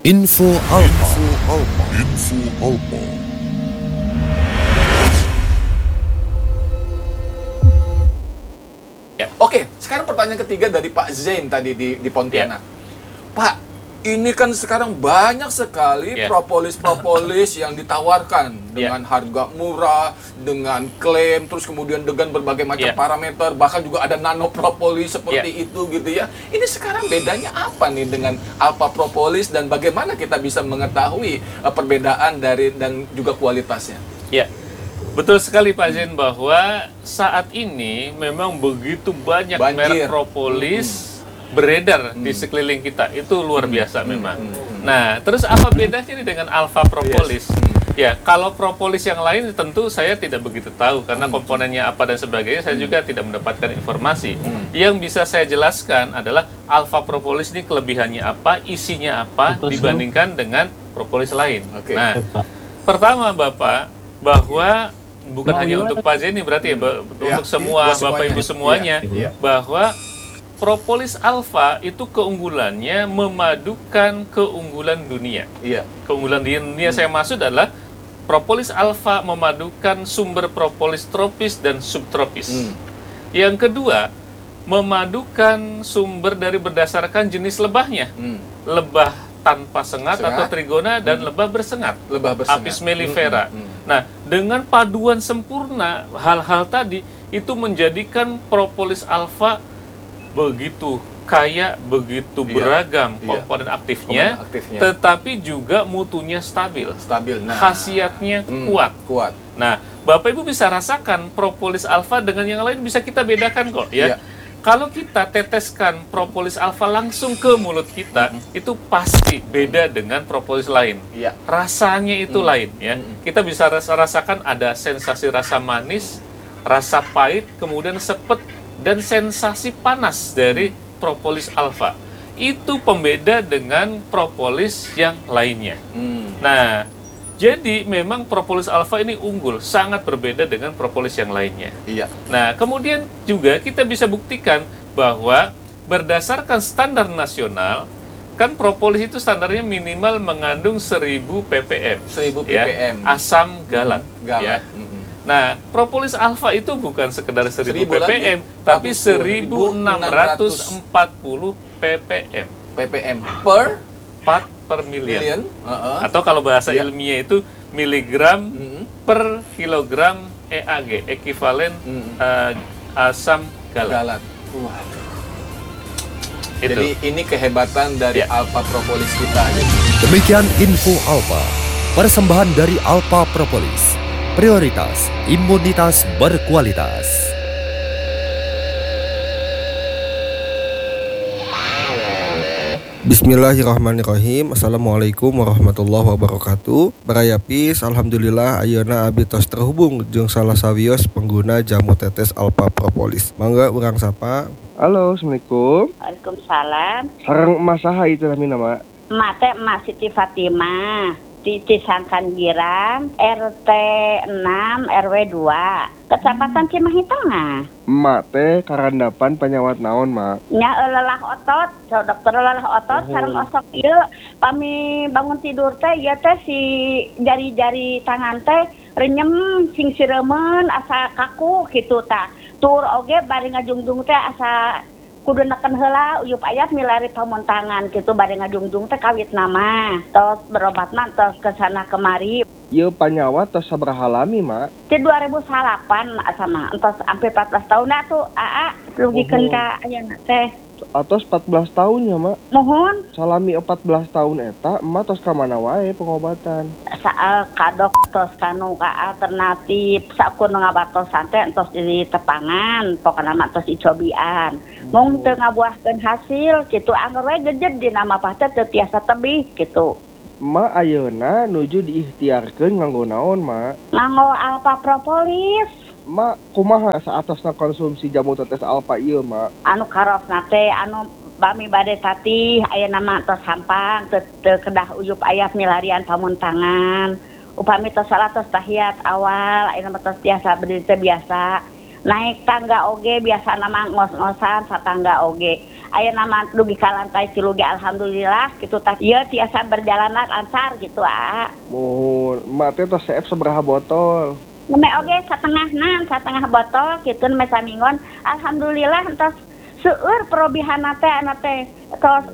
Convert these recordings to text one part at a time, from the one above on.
Info Alpha. Ya. Oke, sekarang pertanyaan ketiga dari Pak Zain tadi di Pontianak. Pak, ini kan sekarang banyak sekali propolis yang ditawarkan dengan harga murah, dengan klaim, terus kemudian dengan berbagai macam parameter, bahkan juga ada nano propolis seperti itu gitu ya. Ini sekarang bedanya apa nih dengan alpha propolis dan bagaimana kita bisa mengetahui perbedaan dari dan juga kualitasnya? Ya, betul sekali Pak Zain bahwa saat ini memang begitu banyak merek propolis beredar di sekeliling kita. Itu luar biasa memang. Nah, terus apa bedanya nih dengan alpha propolis? Ya, kalau propolis yang lain tentu saya tidak begitu tahu karena komponennya apa dan sebagainya saya juga tidak mendapatkan informasi. Yang bisa saya jelaskan adalah alpha propolis ini kelebihannya apa, isinya apa dibandingkan dengan propolis lain. Nah, pertama Bapak, bahwa bukan hanya untuk Pak Zain ini berarti untuk semua Bapak Ibu semuanya, bahwa propolis alpha itu keunggulannya memadukan keunggulan dunia. Keunggulan dunia saya maksud adalah propolis alpha memadukan sumber propolis tropis dan subtropis. Yang kedua, memadukan sumber dari berdasarkan jenis lebahnya. Lebah tanpa sengat atau trigona dan lebah bersengat. Apis mellifera. Nah, dengan paduan sempurna hal-hal tadi itu menjadikan propolis alpha begitu kaya, begitu beragam komponen aktifnya, tetapi juga mutunya stabil. Khasiatnya kuat. Nah, Bapak Ibu bisa rasakan propolis alpha dengan yang lain bisa kita bedakan kok ya. Kalau kita teteskan propolis alpha langsung ke mulut kita, itu pasti beda dengan propolis lain. Rasanya itu lain ya. Kita bisa rasakan ada sensasi rasa manis, rasa pahit, kemudian sepet dan sensasi panas dari propolis alpha. Itu pembeda dengan propolis yang lainnya. Nah, jadi memang propolis alpha ini unggul, sangat berbeda dengan propolis yang lainnya. Nah, kemudian juga kita bisa buktikan bahwa berdasarkan standar nasional, kan propolis itu standarnya minimal mengandung 1000 ppm. 1000 ppm. Ya, asam galat. Ya. Nah, propolis alpha itu bukan sekedar 1000 ppm, tapi 1640 ppm. ppm per part per million. Atau kalau bahasa ilmiah itu miligram per kilogram EAG, ekivalen asam galat. Jadi ini kehebatan dari alpha propolis kita. Demikian info Alpha, persembahan dari Alpha Propolis. Prioritas imunitas berkualitas. Bismillahirrahmanirrahim. Assalamualaikum warahmatullahi wabarakatuh. Barayapis, alhamdulillah ayeuna abi tos terhubung jeung salah sawios pengguna jamu tetes Alpha Propolis. Mangga urang sapa. Halo, assalamualaikum. Waalaikumsalam. Sareng emak saha itu namina, Mak? Emak teh Emak Siti Fatimah di Cisangkan Girang, RT 6 RW 2, Kecamatan Cimahi Tengah. Emak teh karandapan penyawat naon, Mak? Nya lelah otot, dokter lelah otot sareng osok ieu pami bangun tidur teh ieu teh si jari-jari tangan teh renyem sing siremen asa kaku kitu tah. Tur oge bari ngajungjung teh asa kudu neken heula uyup ayat milari pamuntangan gitu bari ngajungjung teh kawit nama. Tos berobat mah tos kesana kemari. Ieu panyawa tos sabaraha lami, Mak? Ti 2008 asa mah entos sampai 14 tahun tuh rugikeun ka ayeuna teh. Atos 14 tahun ya, Mak? Mohon. Salami 14 tahun eta, emak tos ka mana wae pengobatan? Saal kadok tos kanu ka alternatif sakur ngabatosan teh entos di tepangan, pokona mah tos icobian. Mung teu ngabuahkeun hasil kitu anggar we gejed di nama teh teu tiasa tebih kitu. Emak ayeuna nuju diikhtiarkeun nganggo naon, Mak? Nganggo alpha propolis. Mak, kumaha saatosna konsumsi jamu tetes alpha ieu, Mak? Anu karosna teh anu bami bade tatih aya nama tos sampang teu kedah uyup aya milarian pamuntangan. Upami tos salah tos tahiyat awal aya nama tos biasa berdiri teh biasa. Naik tangga oge biasa nama ngos-ngosan satangga oge. aya nama dugi ka lantai 3 ge alhamdulillah kitu tah ieu tiasa berjalan lancar gitu Mohon emak teh tos CF sabaraha botol? Neme oge satengah botol kitu neme samingon alhamdulillah entos seueur perobihanna teh anu teh tos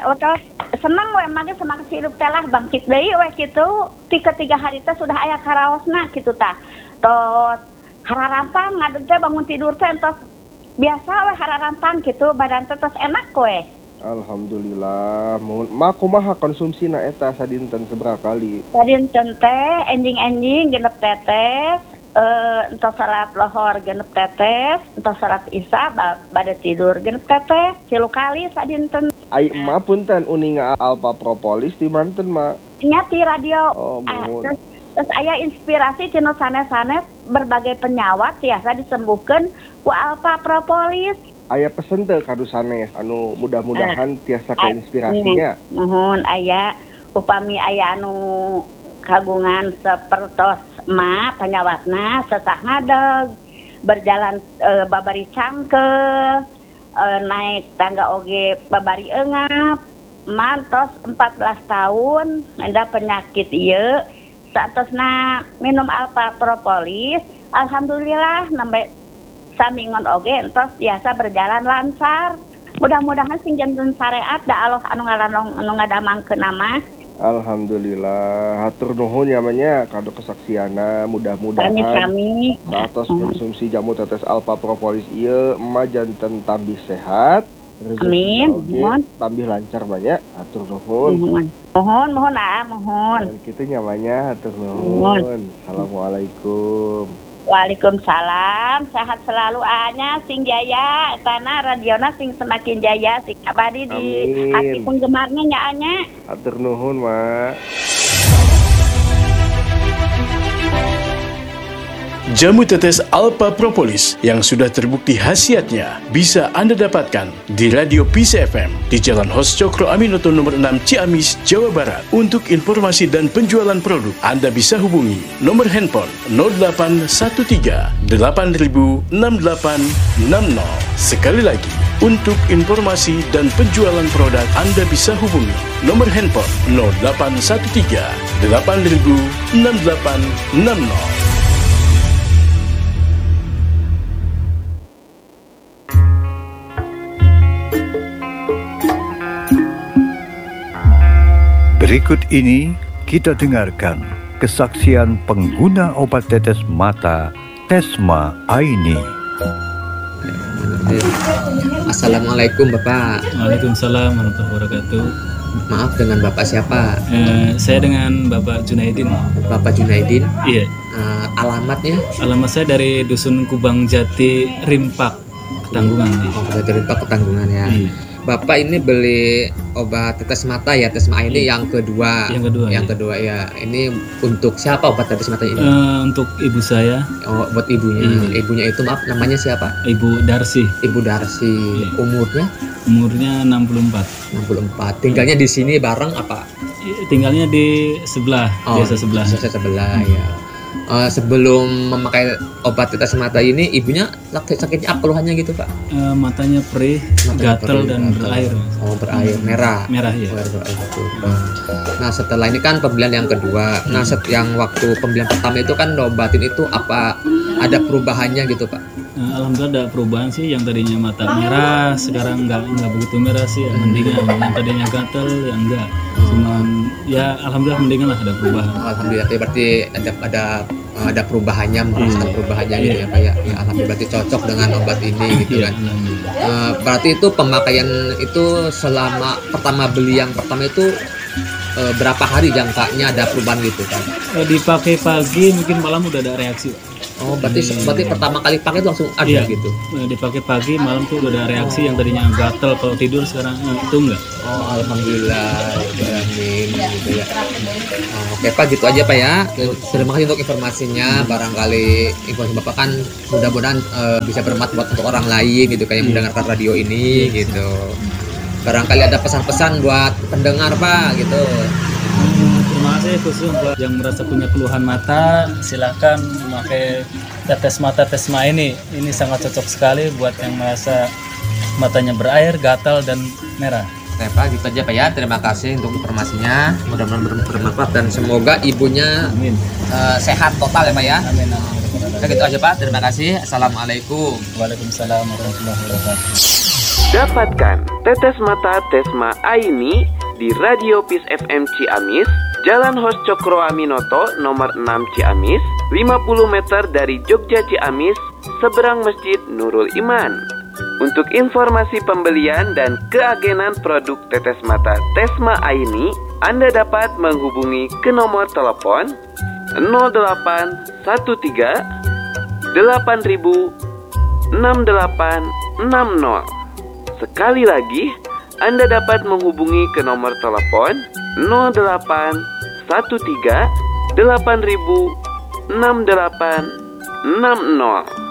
seneng we mage semangat hidup teh lah bangkit deui we kitu ti ketiga hari teh sudah aya karaosna kitu tah tos hararampang ngadeg teh bangun tidur teh entos biasa we hararampang gitu badan tos enak we. Alhamdulillah. Mohon mak kumaha konsumsina eta sadinten sabaraha kali? Sadinten teh enjing genep tetes entos salat lohor genep tetes entos salat isya bade tidur genep tetes 3 kali sadinten. Ai emak punten uninga Alpha Propolis di manten mak? Nya ti radio. Terus aya inspirasi tina sanes-sanes berbagai penyakit tiasa disembuhkeun ku Alpha Propolis. Aya pesen teh kadu sanes anu mudah-mudahan tiasa keinspirasinya. Nuhun aya upami aya anu kagungan sapertos emak panyawatna sesah ngadeg berjalan babari cangkel naik tangga oge babari eungap mantos 14 tahun ada penyakit ieu saatosna minum Alpha Propolis alhamdulillah nembe samingon oge entos biasa berjalan lancar mudah-mudahan sing janten syariat da Allah anu ngadamangkeun nama. Alhamdulillah hatur nuhun namanya kado kesaksiana mudah-mudahan kami atas konsumsi jamu tetes Alpha Propolis ieu emak janten tambih sehat. Amin. Mohon. Tambih lancar banyak. Hatur nuhun. Mohon. Dan kita nyamanya hatur nuhun. Assalamualaikum. Waalaikumsalam. Sehat selalu anya sing jaya. Tanah radiona sing semakin jaya sing abadi di hati penggemarnya nya anya. Hatur nuhun, Mak. Jamu tetes Alpha Propolis yang sudah terbukti khasiatnya bisa Anda dapatkan di Radio Peace FM di Jalan Hos Cokro Aminoto nomor 6 Ciamis, Jawa Barat. Untuk informasi dan penjualan produk, Anda bisa hubungi nomor handphone 0813 8000 6860. Sekali lagi, untuk informasi dan penjualan produk, Anda bisa hubungi nomor handphone 0813 8000 6860. Berikut ini kita dengarkan kesaksian pengguna obat tetes mata Tesma Aini. Assalamualaikum Bapak. Waalaikumsalam warahmatullahi wabarakatuh. Maaf, dengan Bapak siapa? Saya dengan Bapak Junaidin. Bapak Junaidin? Iya. Alamatnya? Alamat saya dari Dusun Kubang Jati, Rimpak, Ketanggungan. Oh, Jati Rimpak, Ketanggungan ya. Iya. Bapak ini beli obat tetes mata ya, Tesma ini yang kedua. Yang kedua ya. Ini untuk siapa obat tetes mata ini? Untuk ibu saya. Oh, buat ibunya. Ibunya itu maaf, namanya siapa? Ibu Darsi. Ibu Darsi. Umurnya? Umurnya 64. 64. Tinggalnya di sini bareng apa? Tinggalnya di sebelah, desa sebelah. Desa sebelah ya. Sebelum memakai obat tetes mata ini, ibunya sakitnya apa keluhannya gitu Pak? Matanya perih, gatal dan berair. Oh, berair, merah. Merah ya. Nah, setelah ini kan pembelian yang kedua. Nah, yang waktu pembelian pertama itu kan obatin itu apa ada perubahannya gitu Pak? Alhamdulillah ada perubahan sih, yang tadinya mata merah sekarang nggak begitu merah sih, mendingan. Yang tadinya gatal ya enggak. Cuman ya alhamdulillah mendingan lah, ada perubahan. Alhamdulillah, berarti ada perubahannya, merasakan perubahannya gitu ya Pak ya. Ya alhamdulillah, berarti cocok dengan obat ini gitu kan. Berarti itu pemakaian itu selama pertama beli yang pertama itu berapa hari jangkanya ada perubahan gitu kan? Dipakai pagi mungkin malam udah ada reaksi. Oh, berarti pertama kali pakai itu langsung ada gitu. Dipakai pagi, malam tuh udah ada reaksi. Yang tadinya gatel kalau tidur sekarang itu enggak. Oh, alhamdulillah. Amin gitu ya. Oke Pak, gitu aja Pak ya. Terima kasih untuk informasinya. Barangkali informasi Bapak kan mudah-mudahan bisa bermanfaat untuk orang lain gitu, kayak yang mendengarkan radio ini gitu. Barangkali ada pesan-pesan buat pendengar Pak gitu. Terima kasih khusus buat yang merasa punya keluhan mata, silakan memakai tetes mata Tesma ini. Ini sangat cocok sekali buat yang merasa matanya berair, gatal dan merah. Oke Pak, gitu aja Pak ya. Terima kasih untuk informasinya. Mudah-mudahan bermanfaat dan semoga ibunya sehat total ya Pak ya. Amin. Oke, gitu aja Pak. Terima kasih. Assalamualaikum. Waalaikumsalam warahmatullahi wabarakatuh. Dapatkan tetes mata Tesma Aini di Radio Peace FM Ciamis, Jalan Hos Cokro Aminoto nomor 6 Ciamis, 50 meter dari Jogja Ciamis, seberang Masjid Nurul Iman. Untuk informasi pembelian dan keagenan produk tetes mata Tesma Aini, Anda dapat menghubungi ke nomor telepon 0813 8000 6860. Sekali lagi, Anda dapat menghubungi ke nomor telepon 0813 8000 6860.